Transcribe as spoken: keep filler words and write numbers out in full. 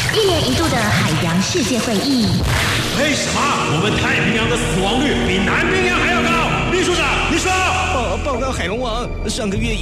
一年一度的海洋世界会议。 为什么我们太平洋的死亡率比南冰洋还要高？秘书长，你说。 哦，报告海龙王，上个月